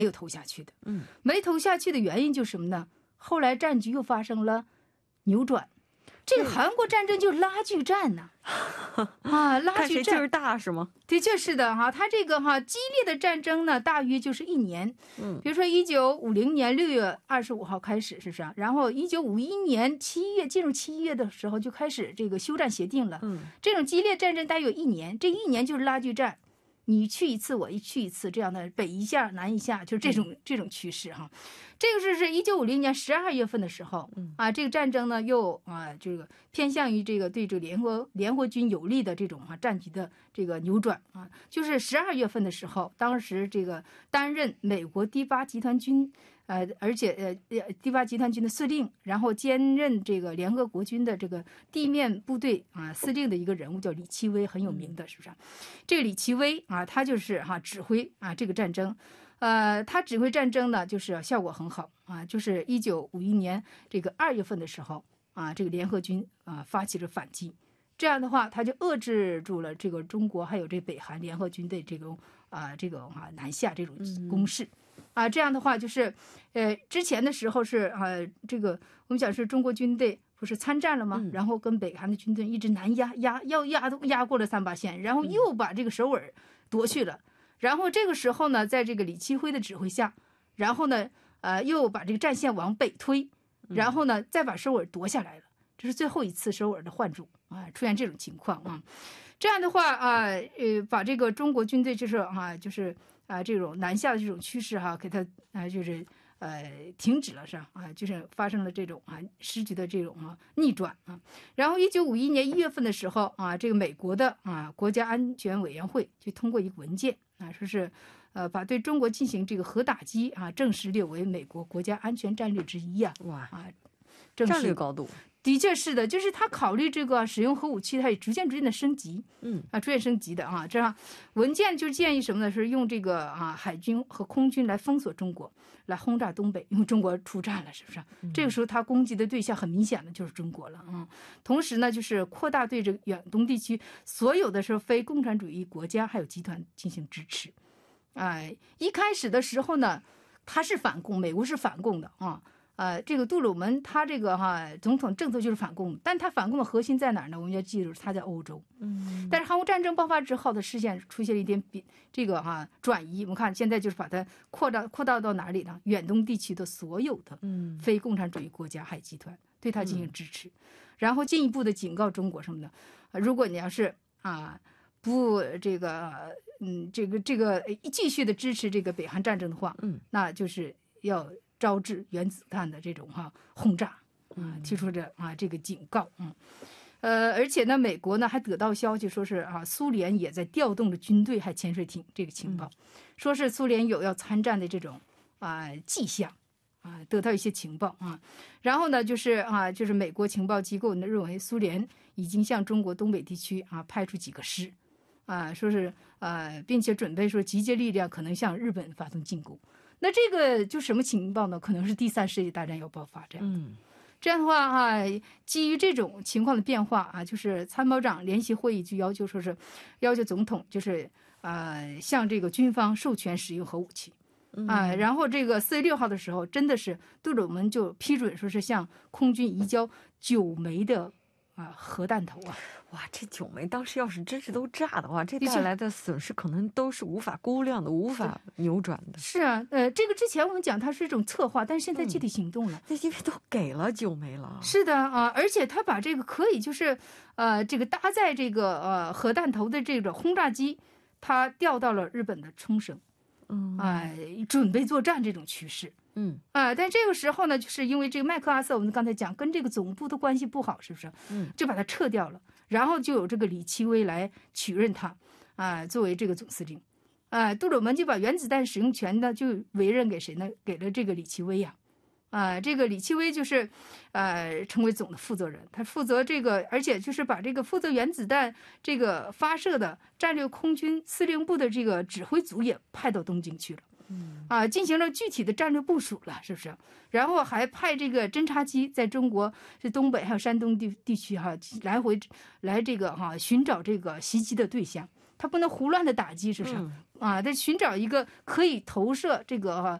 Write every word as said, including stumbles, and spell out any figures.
没有投下去的。 嗯， 没投下去的原因就是什么呢？后来战局又发生了扭转。这个韩国战争就是拉锯战呢、啊，啊，拉锯战， 看谁劲儿大是吗？ 的确是的哈，它这个哈激烈的战争呢，大约就是一年。 嗯， 比如说一九五零年六月二十五号开始，是不是啊？然后一九五一年七月进入七月的时候就开始这个休战协定了。 嗯， 这种激烈战争大约有一年，这一年就是拉锯战。你去一次，我一去一次，这样的北一下南一下，就是这种、嗯、这种趋势哈。这个是是一九五零年十二月份的时候、嗯、啊，这个战争呢又啊这个偏向于这个对这个联合联合军有利的这种啊战局的这个扭转啊，就是十二月份的时候，当时这个担任美国第八集团军。呃，而且呃，第八集团军的司令，然后兼任这个联合国军的这个地面部队啊司令的一个人物叫李奇微，很有名的，是不是？这个李奇微啊，他就是哈、啊、指挥啊这个战争，呃，他指挥战争呢，就是效果很好啊，就是一九五一年这个二月份的时候啊，这个联合军啊发起了反击。这样的话，他就遏制住了这个中国还有这北韩联合军的这种啊这个啊南下这种攻势。嗯啊，这样的话就是，呃，之前的时候是啊，这个我们讲是中国军队不是参战了吗？嗯、然后跟北韩的军队一直南压压，要压都压过了三八线，然后又把这个首尔夺去了。嗯、然后这个时候呢，在这个李奇微的指挥下，然后呢，呃，又把这个战线往北推，然后呢，再把首尔夺下来了。这是最后一次首尔的换主啊，出现这种情况啊。这样的话啊，呃，把这个中国军队就是啊，就是啊这种南下的这种趋势哈、啊，给它啊就是呃停止了是吧？啊，就是发生了这种啊时局的这种啊逆转啊。然后一九五一年一月份的时候啊，这个美国的啊国家安全委员会就通过一个文件啊，说是呃把对中国进行这个核打击啊正式列为美国国家安全战略之一啊。 哇啊， 战略高度。 的确是的，就是他考虑这个使用核武器，它也逐渐逐渐的升级， 嗯啊，逐渐升级的啊。这样文件就建议什么呢？是用这个啊海军和空军来封锁中国，来轰炸东北，因为中国出战了，是不是？嗯、这个时候他攻击的对象很明显的就是中国了啊、嗯。同时呢，就是扩大对这个远东地区所有的是非共产主义国家还有集团进行支持。哎，一开始的时候呢，他是反共，美国是反共的啊。呃，这个杜鲁门他这个哈总统政策就是反共，但他反共的核心在哪儿呢？我们要记住，他在欧洲。嗯，但是韩国战争爆发之后的事件出现了一点比这个哈转移。我们看现在就是把它扩大扩大到哪里呢？远东地区的所有的嗯非共产主义国家、海集团对他进行支持，然后进一步的警告中国什么的，如果你要是啊不这个嗯这个这个继续的支持这个北韩战争的话，嗯，那就是要招致原子弹的这种哈、啊、轰炸啊，提出着啊这个警告，嗯，呃，而且呢，美国呢还得到消息说是啊，苏联也在调动着军队还潜水艇这个情报，嗯、说是苏联有要参战的这种啊迹象啊，得到一些情报啊，然后呢就是啊就是美国情报机构呢认为苏联已经向中国东北地区啊派出几个师啊，说是呃，并且准备说集结力量可能向日本发动进攻。那这个就什么情报呢？可能是第三世界大战要爆发这样。嗯，这样的话哈、啊，基于这种情况的变化啊，就是参谋长联席会议就要求说是要求总统就是呃向这个军方授权使用核武器。啊，然后这个四月六号的时候，真的是杜鲁门就批准说是向空军移交九枚的啊核弹头啊。 哇，这九枚当时要是真是都炸的话，这带来的损失可能都是无法估量的，无法扭转的。 是啊，呃，这个之前我们讲它是一种策划，但是现在具体行动了， 那、嗯、因为都给了九枚了。 是的啊，而且他把这个可以就是呃这个搭载这个呃核弹头的这个轰炸机，它调到了日本的冲绳。嗯，哎、呃，准备作战这种趋势，嗯，啊、呃，但这个时候呢，就是因为这个麦克阿瑟，我们刚才讲跟这个总部的关系不好，是不是？嗯，就把他撤掉了，然后就有这个李奇微来取任他，啊、呃，作为这个总司令，啊、呃，杜鲁门就把原子弹使用权呢就委任给谁呢？给了这个李奇微呀、啊，啊、呃，这个李奇微就是，呃，成为总的负责人，他负责这个，而且就是把这个负责原子弹这个发射的战略空军司令部的这个指挥组也派到东京去了，嗯，啊，进行了具体的战略部署了，是不是？然后还派这个侦察机在中国是东北还有山东地地区哈、啊、来回来这个哈、啊、寻找这个袭击的对象。 他不能胡乱的打击，是不是？ 嗯啊，得寻找一个可以投射这个、啊、